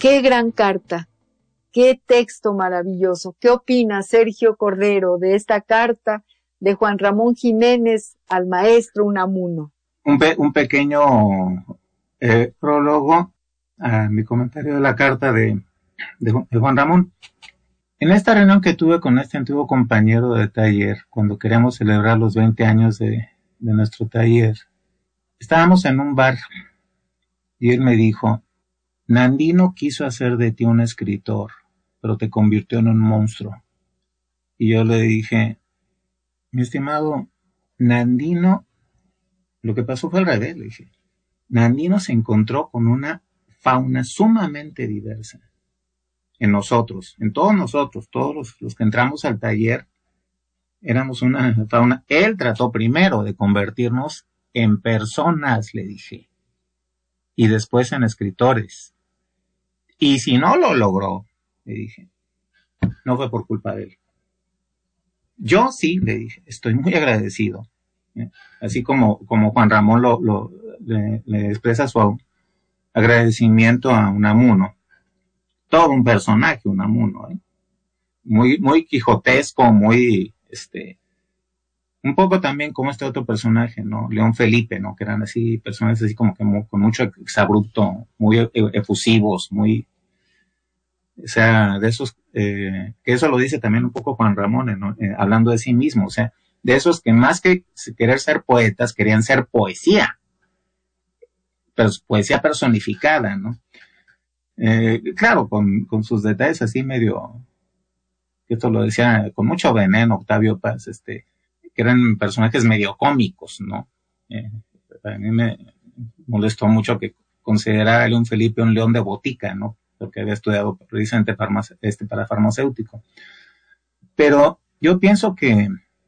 Qué gran carta, qué texto maravilloso. ¿Qué opina Sergio Cordero de esta carta de Juan Ramón Jiménez al maestro Unamuno? Un pequeño prólogo a mi comentario de la carta de Juan Ramón. En esta reunión que tuve con este antiguo compañero de taller, cuando queríamos celebrar los 20 años de nuestro taller, estábamos en un bar y él me dijo: Nandino quiso hacer de ti un escritor, pero te convirtió en un monstruo. Y yo le dije: mi estimado, Nandino, lo que pasó fue al revés. Le dije: Nandino se encontró con una fauna sumamente diversa. En nosotros, en todos nosotros, todos los que entramos al taller, éramos una fauna. Él trató primero de convertirnos en personas, le dije, y después en escritores. Y si no lo logró, le dije, no fue por culpa de él. Yo sí, le dije, estoy muy agradecido. Así como Juan Ramón le expresa su agradecimiento a Unamuno. Todo un personaje, Unamuno, muy quijotesco, muy, un poco también como este otro personaje, ¿no? León Felipe, ¿no? Que eran así, personajes así como que con mucho exabrupto, muy efusivos, muy, o sea, de esos, que eso lo dice también un poco Juan Ramón, ¿no? Hablando de sí mismo, o sea, de esos que más que querer ser poetas, querían ser poesía, pero poesía personificada, ¿no? Claro, con sus detalles así medio, que esto lo decía con mucho veneno Octavio Paz, que eran personajes medio cómicos, ¿no? A mí me molestó mucho que considerara a León Felipe un león de botica, ¿no? Porque había estudiado precisamente para farmacéutico. Pero yo pienso que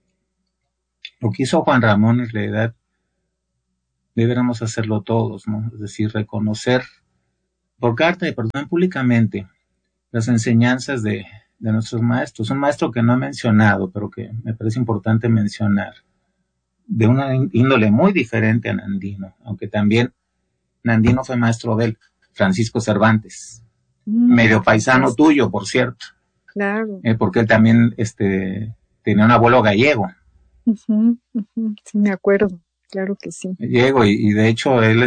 lo que hizo Juan Ramón en realidad deberíamos hacerlo todos, ¿no? Es decir, reconocer por carta y perdón públicamente las enseñanzas de nuestros maestros. Un maestro que no he mencionado, pero que me parece importante mencionar, de una índole muy diferente a Nandino, aunque también Nandino fue maestro de él, Francisco Cervantes, medio paisano tuyo, por cierto. Claro. Porque él también tenía un abuelo gallego. Sí, me acuerdo, claro que sí. Gallego, y de hecho él,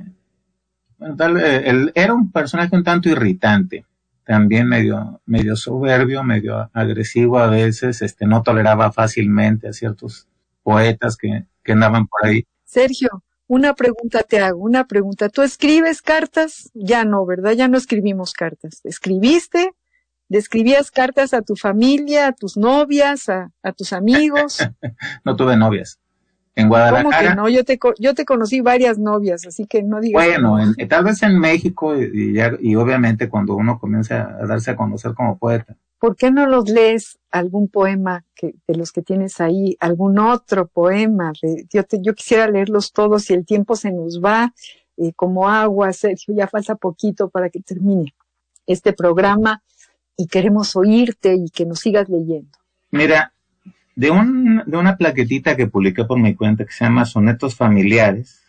él era un personaje un tanto irritante, también medio soberbio, medio agresivo a veces, no toleraba fácilmente a ciertos poetas que andaban por ahí. Sergio, una pregunta te hago, una pregunta. ¿Tú escribes cartas? Ya no, ¿verdad? Ya no escribimos cartas. ¿Escribiste? ¿Le escribías cartas a tu familia, a tus novias, a tus amigos? No tuve novias. En Guadalajara. ¿Cómo que no? Yo te conocí varias novias, así que no digas. Bueno, tal vez en México y obviamente cuando uno comienza a darse a conocer como poeta. ¿Por qué no los lees algún poema de los que tienes ahí, algún otro poema? Yo quisiera leerlos todos y el tiempo se nos va como agua, Sergio, ya falta poquito para que termine este programa y queremos oírte y que nos sigas leyendo. Mira, de una plaquetita que publiqué por mi cuenta que se llama Sonetos Familiares,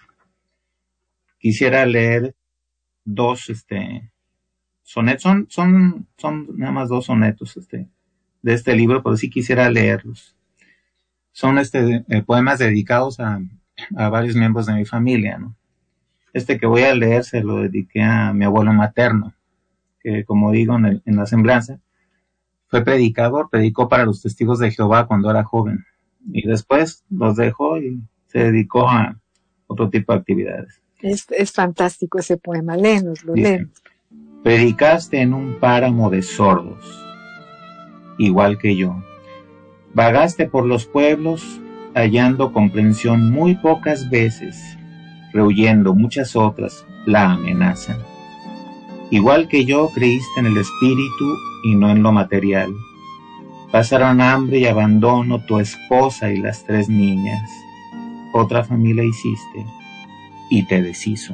quisiera leer dos sonetos, son nada más dos sonetos de este libro, pero sí quisiera leerlos. Son poemas dedicados a varios miembros de mi familia, ¿no? Que voy a leer se lo dediqué a mi abuelo materno, que como digo en la semblanza, fue predicador, predicó para los Testigos de Jehová cuando era joven, y después los dejó y se dedicó a otro tipo de actividades. Es fantástico ese poema, léenoslo. Predicaste en un páramo de sordos, igual que yo. Vagaste por los pueblos, hallando comprensión muy pocas veces, rehuyendo muchas otras la amenazan. Igual que yo creíste en el espíritu y no en lo material. Pasaron hambre y abandono tu esposa y las 3 niñas. Otra familia hiciste y te deshizo.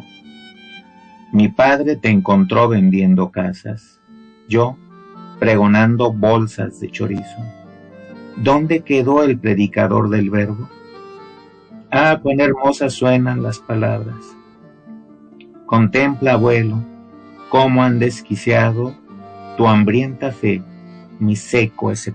Mi padre te encontró vendiendo casas, yo pregonando bolsas de chorizo. ¿Dónde quedó el predicador del verbo? Ah, cuán hermosas suenan las palabras. Contempla, abuelo, cómo han desquiciado tu hambrienta fe, mi seco ese